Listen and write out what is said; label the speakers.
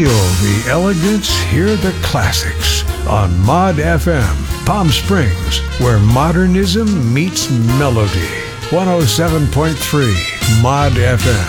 Speaker 1: Feel the elegance, hear the classics on Mod FM, Palm Springs, where modernism meets melody. 107.3 Mod FM.